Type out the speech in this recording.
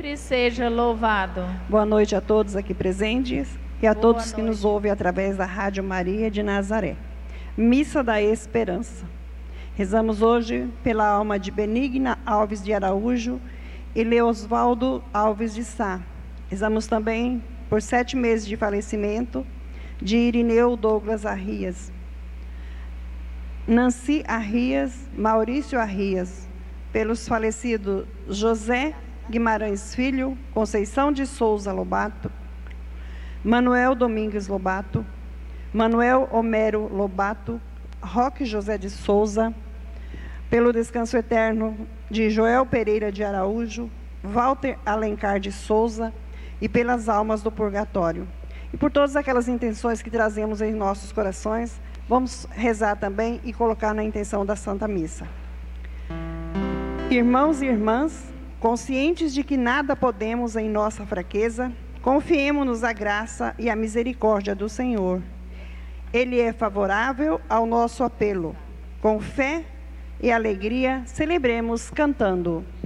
sempre seja louvado. Boa noite a todos aqui presentes e a todos que nos ouvem através da Rádio Maria de Nazaré. Missa da Esperança. Rezamos hoje pela alma de Benigna Alves de Araújo e Leosvaldo Alves de Sá. Rezamos também por 7 meses de falecimento de Irineu Douglas Arrias, Nancy Arrias, Maurício Arrias, pelos falecidos José Guimarães Filho, Conceição de Souza Lobato, Manuel Domingues Lobato, Manuel Homero Lobato, Roque José de Souza, pelo descanso eterno de Joel Pereira de Araújo, Walter Alencar de Souza e pelas almas do purgatório. E por todas aquelas intenções que trazemos em nossos corações, vamos rezar também e colocar na intenção da Santa Missa. Irmãos e irmãs, conscientes de que nada podemos em nossa fraqueza, confiemo-nos à graça e à misericórdia do Senhor. Ele é favorável ao nosso apelo. Com fé e alegria, celebremos cantando.